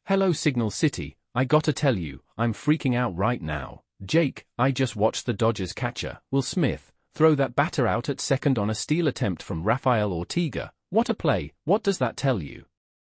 Hello Signal City, I gotta tell you, I'm freaking out right now. Jake, I just watched the Dodgers catcher, Will Smith, throw that batter out at second on a steal attempt from Rafael Ortega. What a play, what does that tell you?